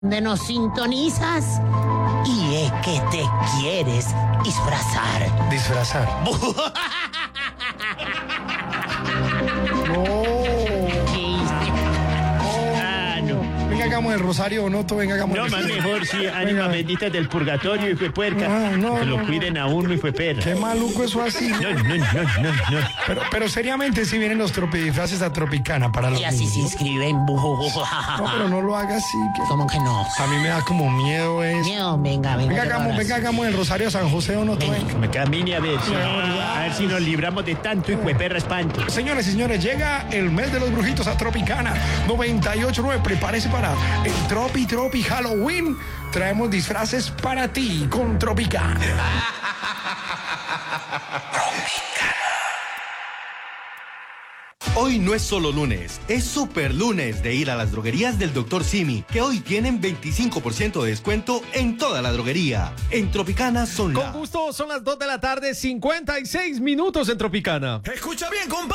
¿De nos sintonizas? Y es que te quieres disfrazar. Disfrazar. Venga, hagamos el rosario Onoto, venga, hagamos No, el más mejor, sí, ánimas benditas del purgatorio, hijo de puerca. Que lo cuiden a uno, hijo de perra. Qué maluco eso así. No. Pero seriamente si vienen los tropidisfraces a Tropicana para los Y así se niños. inscriben. No, pero no lo haga así. ¿Cómo que no? A mí me da como miedo eso. Miedo, venga. Venga, hagamos el rosario San José Onoto, venga. Me camine a ver si nos libramos de tanto, hijo de perra espanto. Señores y señores, llega el mes de los brujitos a Tropicana 98.9. Prepárese para el Tropi Halloween. Traemos disfraces para ti con Tropicana. Hoy no es solo lunes, es super lunes de ir a las droguerías del Dr. Simi, que hoy tienen 25% de descuento en toda la droguería. En Tropicana son Con gusto, son las 2 de la tarde, 56 minutos en Tropicana. Escucha bien, compa.